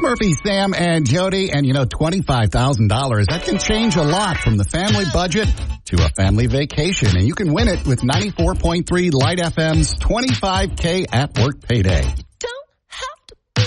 Murphy, Sam, and Jody. And, $25,000, that can change a lot from the family budget to a family vacation. And you can win it with 94.3 Light FM's 25K at Work Payday.